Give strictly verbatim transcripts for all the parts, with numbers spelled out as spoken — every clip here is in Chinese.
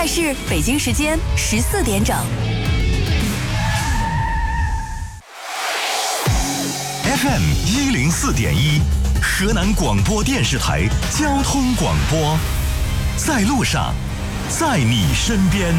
在是北京时间十四点整。 F M 一零四点一，河南广播电视台交通广播，在路上，在你身边。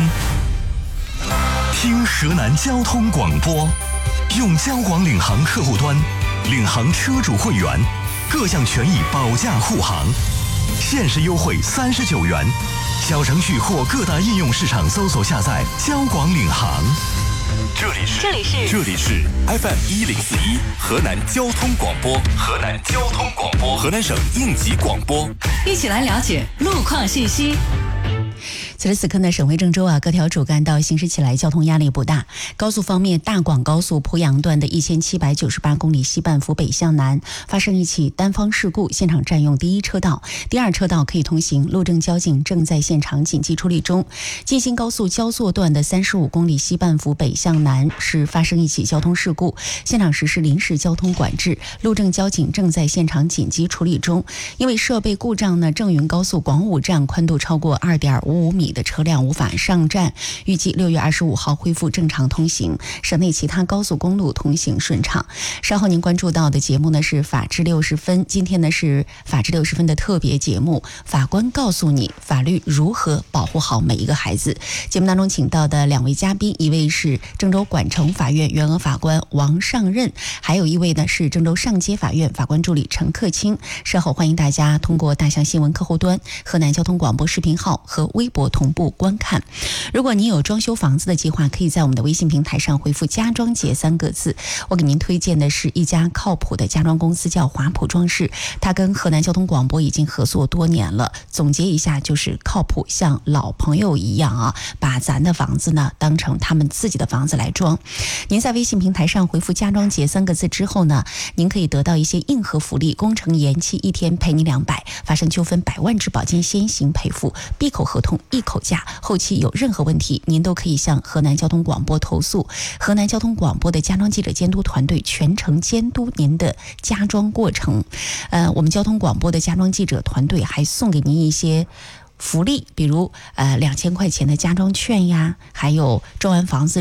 听河南交通广播，用交广领航客户端，领航车主会员，各项权益保驾护航，限时优惠三十九元。小程序或各大应用市场搜索下载交广领航。这里是这里是这里是 F M 一零四一河南交通广播，河南交通广播，河南省应急广播， 一起来了解路况信息。 此时此刻呢，省会郑州啊，各条主干道行驶起来交通压力不大。高速方面，大广高速濮阳段的一千七百九十八公里西半幅北向南发生一起单方事故，现场占用第一车道，第二车道可以通行，路政交警正在现场紧急处理中。京新高速焦作段的三十五公里西半幅北向南是发生一起交通事故，现场实施临时交通管制，路政交警正在现场紧急处理中。因为设备故障呢，郑云高速广武站宽度超过二点五五米的车辆无法上站，预计六月二十五号恢复正常通行。省内其他高速公路通行顺畅。稍后您关注到的节目呢是法治六十分，今天呢是法治六十分的特别节目，法官告诉你法律如何保护好每一个孩子。节目当中请到的两位嘉宾，一位是郑州管城法院原额法官王尚任，还有一位呢是郑州上街法院法官助理陈克清。稍后欢迎大家通过大象新闻客户端、河南交通广播视频号和微博同步观看。如果您有装修房子的计划，可以在我们的微信平台上回复家装节三个字。我给您推荐的是一家靠谱的家装公司，叫华普装饰，它跟河南交通广播已经合作多年了。总结一下就是靠谱，像老朋友一样啊，把咱的房子呢当成他们自己的房子来装。您在微信平台上回复家装节三个字之后呢，您可以得到一些硬核福利，工程延期一天赔你两百，发生纠纷百万质保金先行赔付，闭口合同一口价，后期有任何问题您都可以向河南交通广播投诉，河南交通广播的家装记者监督团队全程监督您的家装过程。呃，我们交通广播的家装记者团队还送给您一些福利，比如呃两千块钱的家装券呀，还有装完房子